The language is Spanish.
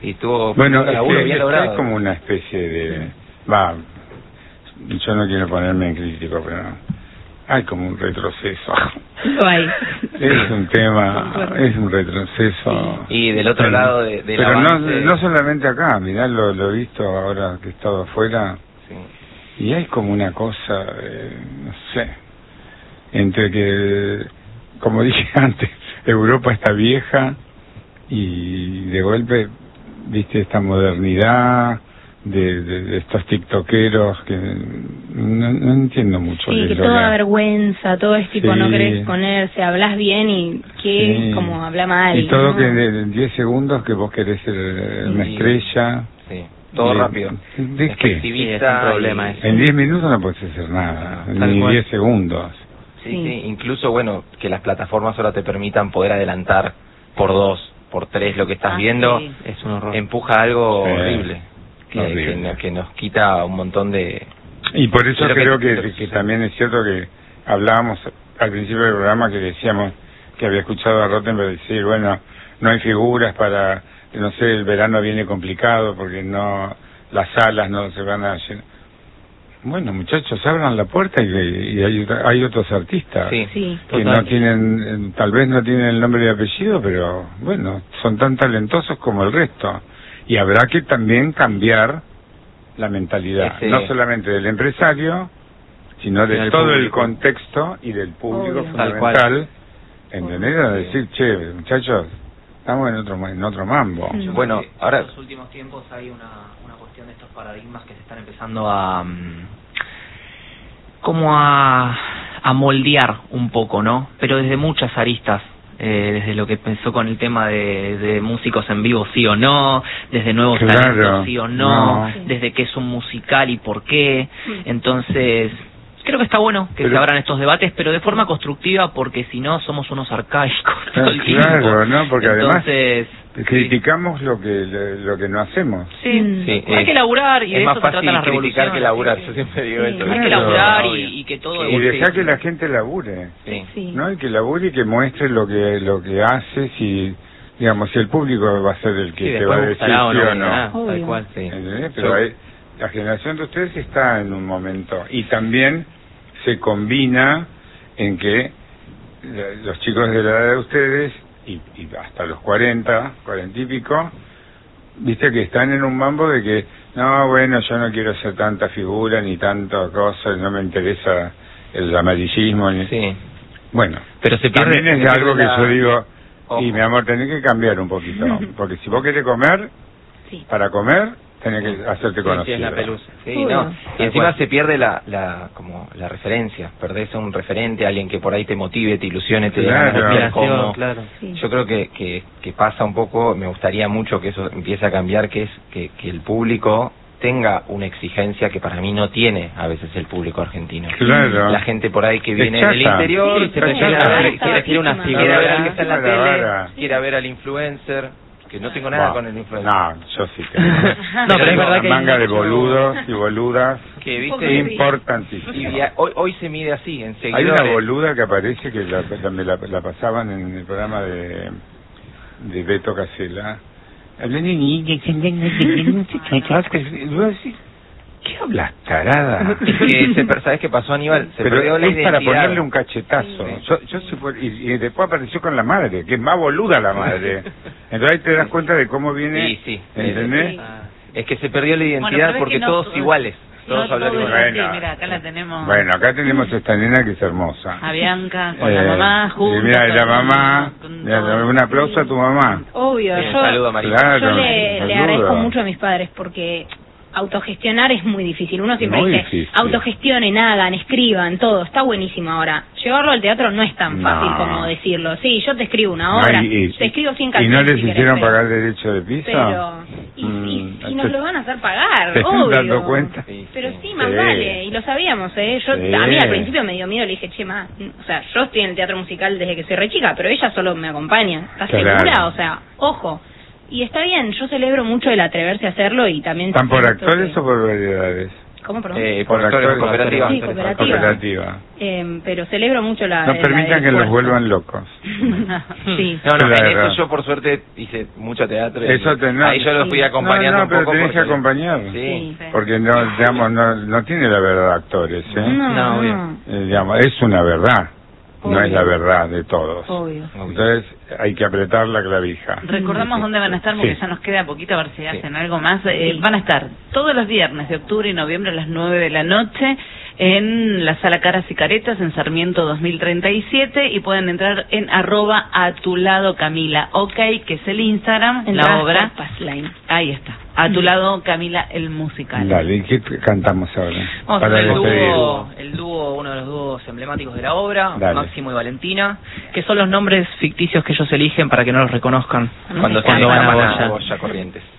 Y estuvo bueno, bien logrado. es como una especie de... yo no quiero ponerme en crítico, pero hay como un retroceso. Lo hay. Es un tema, es un retroceso. Y del otro lado de pero no solamente acá, mirá, lo he visto ahora que he estado afuera, y hay como una cosa, no sé, entre que, como dije antes, Europa está vieja y de golpe, viste, esta modernidad de estos tiktokeros que no entiendo mucho. Sí, que toda vergüenza, todo es tipo, no querés exponerse, hablas bien y que como habla mal. Y todo, ¿no? Que en 10 segundos que vos querés ser una estrella. Sí, todo rápido. ¿De qué? Sí, es un problema eso. En 10 minutos no podés hacer nada, ni 10 segundos. Sí, incluso, bueno, que las plataformas ahora te permitan poder adelantar por 2, por 3 lo que estás viendo, es un horror. Empuja algo horrible. Que nos quita un montón de... Y por eso creo que también es cierto que hablábamos al principio del programa, que decíamos que había escuchado a Rottenberg decir, bueno, no hay figuras para, no sé, el verano viene complicado porque no, las salas no se van a llenar. Bueno, muchachos, abran la puerta y hay otros artistas que no tienen, tal vez no tienen el nombre y apellido, pero bueno, son tan talentosos como el resto. Y habrá que también cambiar la mentalidad, no solamente del empresario, sino de todo el contexto y del público fundamental, ¿entendés? A decir, che, muchachos, estamos en otro mambo. Bueno, ahora... En los últimos tiempos hay una cuestión de estos paradigmas que se están empezando a... como a moldear un poco, ¿no? Pero desde muchas aristas. Desde lo que pensó con el tema de músicos en vivo sí o no, desde nuevos talentos sí o no, desde qué es un musical y por qué. Entonces creo que está bueno que se abran estos debates, pero de forma constructiva, porque si no somos unos arcaicos todo el tiempo. ¿no? Porque entonces, además criticamos lo que no hacemos. Hay que laburar, y de eso se trata la revolución. Criticar que laburar, yo siempre digo eso. Hay que laburar y que todo... Y dejar que la gente labure, ¿no? Y que labure y que muestre lo que hace, si el público va a ser el que te va a decir sí o no. Tal cual, Pero la generación de ustedes está en un momento, y también se combina en que los chicos de la edad de ustedes y hasta los 40 y pico, viste que están en un mambo de que no, bueno, yo no quiero hacer tanta figura ni tanta cosa, no me interesa el amarillismo bueno, pero se pierde, también es algo que yo digo, y mi amor, tenés que cambiar un poquito, porque si vos querés comer, para comer tenés que hacerte conocido. La pelusa. Y encima se pierde como la referencia, perdés un referente, alguien que por ahí te motive, te ilusione, te dé como... Yo creo que pasa un poco, me gustaría mucho que eso empiece a cambiar, que es que el público tenga una exigencia que para mí no tiene a veces el público argentino. La gente por ahí que viene del interior quiere una figura, quiere ver al que está en la tele, quiere ver al influencer. Que no tengo nada con el influencer. No, yo sí que pero es verdad que una manga de boludos y boludas que viste importantísimo. Y hoy se mide así, en seguidores. Hay una boluda que aparece que la pasaban en el programa de Beto Casella. Hablando ¿qué hablas, tarada? ¿Sabes qué pasó, Aníbal? Pero es para ponerle un cachetazo. Y después apareció con la madre, que es más boluda la madre. Entonces ahí te das cuenta de cómo viene, ¿entendés? Es que se perdió la identidad porque todos iguales. Todos hablan igual. Mira, acá la tenemos. Bueno, acá tenemos esta nena que es hermosa. A Bianca con la mamá juntos. Mira, la mamá, un aplauso a tu mamá. Obvio, saludo a María. Yo le agradezco mucho a mis padres porque autogestionar es muy difícil. Uno siempre dice, autogestionen, hagan, escriban, todo. Está buenísimo ahora. Llevarlo al teatro no es tan fácil como decirlo. Sí, yo te escribo una obra, te escribo 100 canciones. ¿Y no les hicieron pagar derecho de piso? Pero, y nos lo van a hacer pagar, ¿te obvio. estás dando cuenta? Pero sí, más vale, y lo sabíamos, Yo, a mí al principio me dio miedo, le dije, che, ma, o sea, yo estoy en el teatro musical desde que soy re chica, pero ella solo me acompaña. ¿Estás segura? O sea, ojo. Y está bien, yo celebro mucho el atreverse a hacerlo y también... ¿Están por actores o por variedades? ¿Cómo, perdón? Por actores, cooperativa. Sí, cooperativa. Pero celebro mucho la... No permitan que los vuelvan locos. Sí. No, en eso yo por suerte hice mucho teatro. Ahí yo los fui acompañando un poco. No, pero tenés que acompañar. Sí. Porque no tiene la verdad actores, ¿eh? No, digamos, es una verdad. No es la verdad de todos. Obvio. Entonces hay que apretar la clavija. Recordamos dónde van a estar porque ya nos queda poquito a ver si hacen algo más. Van a estar todos los viernes de octubre y noviembre a las 9 de la noche en la Sala Caras y Caretas en Sarmiento 2037 y pueden entrar en @atuladocamila, que es el Instagram, la obra. Ahí está. A tu lado, Camila, el musical. Dale, ¿y qué cantamos ahora? Vamos a hacer el dúo, uno de los dúos emblemáticos de la obra, Dale. Máximo y Valentina, que son los nombres ficticios que ellos eligen para que no los reconozcan cuando van a Goya Corrientes.